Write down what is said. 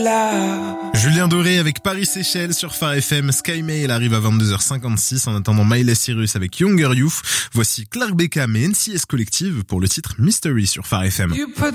Julien Doré avec Paris-Seychelles sur Phare FM. Sky Mail arrive à 22h56 en attendant Miley Cyrus avec Younger Youth. Voici Clark Beckham et NCS Collective pour le titre Mystery sur Phare FM.